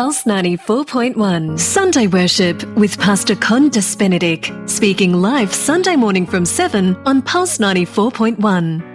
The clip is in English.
Pulse 94.1 Sunday Worship with Pastor Condis Benedict, speaking live Sunday morning from 7 on Pulse 94.1.